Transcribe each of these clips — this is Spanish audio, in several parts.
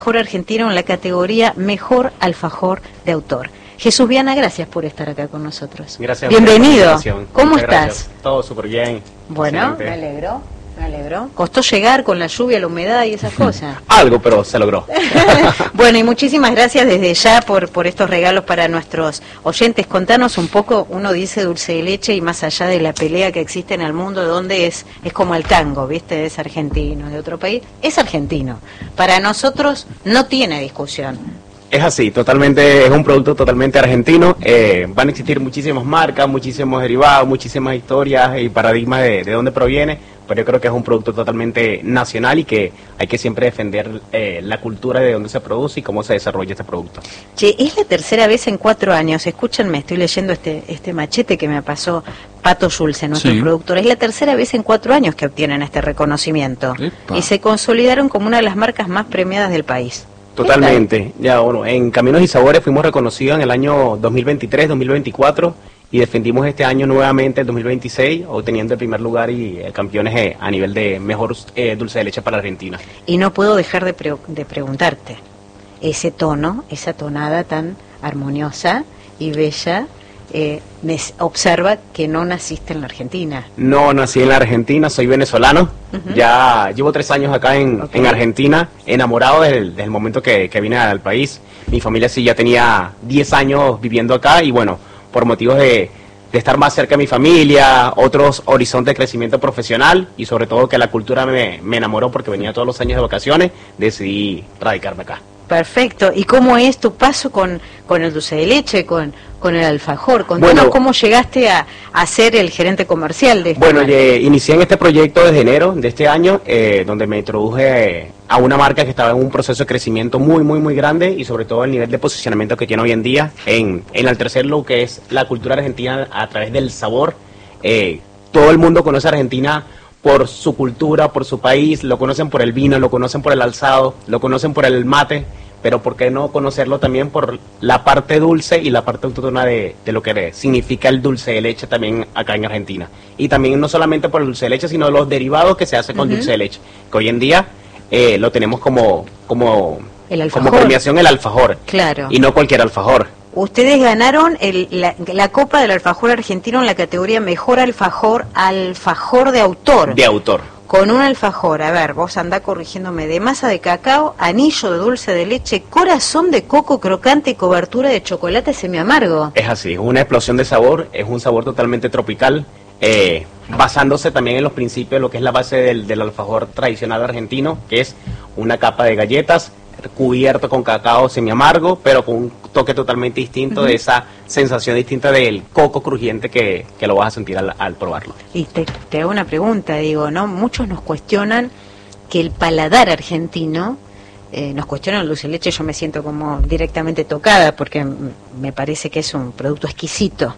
Mejor argentino en la categoría Mejor Alfajor de Autor. Jesús Viana, gracias por estar acá con nosotros. Gracias. Bienvenido. ¿Cómo estás? Gracias. Todo súper bien. Bueno, excelente. me alegro. Me alegro. Costó llegar con la lluvia, la humedad y esas cosas. Algo, pero se logró. Bueno, y muchísimas gracias desde ya por estos regalos para nuestros oyentes. Contanos un poco, uno dice dulce de leche y más allá de la pelea que existe en el mundo, donde es como el tango, ¿viste? Es argentino, de otro país, es argentino. Para nosotros no tiene discusión. Es así, totalmente, es un producto totalmente argentino. Van a existir muchísimas marcas, muchísimos derivados, muchísimas historias y paradigmas de dónde proviene, pero yo creo que es un producto totalmente nacional y que hay que siempre defender la cultura de dónde se produce y cómo se desarrolla este producto. Che, es la tercera vez en 4 años, escúchenme, estoy leyendo este machete que me pasó Pato Schulze, nuestro productor, es la tercera vez en 4 años que obtienen este reconocimiento. Epa. Y se consolidaron como una de las marcas más premiadas del país. Totalmente, ya bueno, en Caminos y Sabores fuimos reconocidos en el año 2023, 2024 y defendimos este año nuevamente, el 2026, obteniendo el primer lugar y campeones a nivel de mejor dulce de leche para Argentina. Y no puedo dejar de preguntarte, ese tono, esa tonada tan armoniosa y bella, me observa que no naciste en la Argentina. No nací en la Argentina, soy venezolano. Ya llevo 3 años acá en Argentina, enamorado desde el momento que vine al país. Mi familia sí ya tenía 10 años viviendo acá y bueno, por motivos de estar más cerca de mi familia, otros horizontes de crecimiento profesional y sobre todo que la cultura me enamoró porque venía todos los años de vacaciones, decidí radicarme acá. Perfecto. ¿Y cómo es tu paso con el dulce de leche, con el alfajor? Contanos, bueno, cómo llegaste a ser el gerente comercial de Bueno, inicié en este proyecto desde enero de este año, donde me introduje a una marca que estaba en un proceso de crecimiento muy grande y sobre todo el nivel de posicionamiento que tiene hoy en día en el tercer lo que es la cultura argentina a través del sabor. Todo el mundo conoce a Argentina por su cultura, por su país, lo conocen por el vino, lo conocen por el alzado, lo conocen por el mate, pero ¿por qué no conocerlo también por la parte dulce y la parte autóctona de lo que significa el dulce de leche también acá en Argentina? Y también no solamente por el dulce de leche, sino los derivados que se hacen con dulce de leche, que hoy en día lo tenemos como premiación el alfajor, claro, y no cualquier alfajor. Ustedes ganaron la Copa del Alfajor Argentino en la categoría Mejor Alfajor de Autor. De autor. Con un alfajor, a ver, vos andá corrigiéndome, de masa de cacao, anillo de dulce de leche, corazón de coco crocante y cobertura de chocolate semiamargo. Es así, es una explosión de sabor, es un sabor totalmente tropical, basándose también en los principios de lo que es la base del alfajor tradicional argentino, que es una capa de galletas, cubierto con cacao semiamargo, pero con un toque totalmente distinto de esa sensación distinta del coco crujiente que lo vas a sentir al probarlo. Y te hago una pregunta, digo, ¿no? Muchos nos cuestionan que el paladar argentino, nos cuestionan el dulce de leche, yo me siento como directamente tocada porque me parece que es un producto exquisito.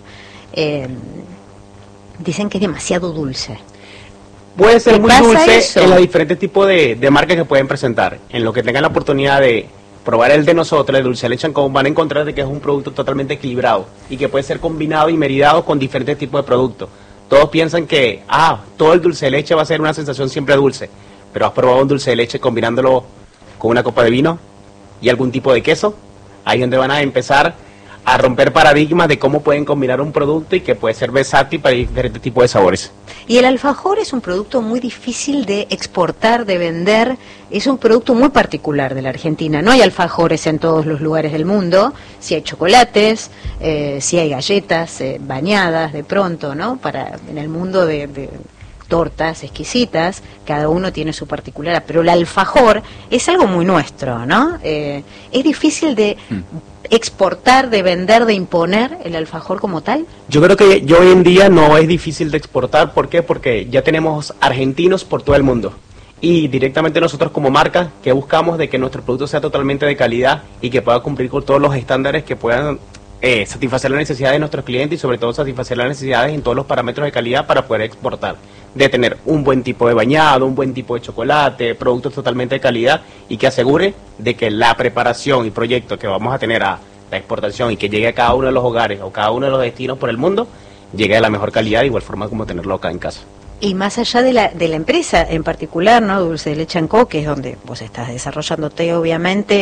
Dicen que es demasiado dulce. Puede ser muy dulce en los diferentes tipos de marcas que pueden presentar. En lo que tengan la oportunidad de probar el de nosotros, el dulce de leche, van a encontrar de que es un producto totalmente equilibrado y que puede ser combinado y meridado con diferentes tipos de productos. Todos piensan que todo el dulce de leche va a ser una sensación siempre dulce, pero ¿has probado un dulce de leche combinándolo con una copa de vino y algún tipo de queso? Ahí es donde van a empezar a romper paradigmas de cómo pueden combinar un producto y que puede ser versátil para diferentes tipos de sabores. Y el alfajor es un producto muy difícil de exportar, de vender, es un producto muy particular de la Argentina. No hay alfajores en todos los lugares del mundo, sí hay chocolates, sí hay galletas bañadas de pronto, ¿no? En el mundo de tortas exquisitas, cada uno tiene su particular, pero el alfajor es algo muy nuestro, ¿no? Es difícil de exportar, de vender, de imponer el alfajor como tal. Yo creo que hoy en día no es difícil de exportar. ¿Por qué? Porque ya tenemos argentinos por todo el mundo y directamente nosotros como marca que buscamos de que nuestro producto sea totalmente de calidad y que pueda cumplir con todos los estándares que puedan satisfacer las necesidades de nuestros clientes y sobre todo satisfacer las necesidades en todos los parámetros de calidad para poder exportar, de tener un buen tipo de bañado, un buen tipo de chocolate, productos totalmente de calidad y que asegure de que la preparación y proyecto que vamos a tener a la exportación y que llegue a cada uno de los hogares o cada uno de los destinos por el mundo, llegue de la mejor calidad de igual forma como tenerlo acá en casa. Y más allá de la empresa en particular, ¿no? Dulce de Leche & Co., que es donde vos estás desarrollándote, obviamente,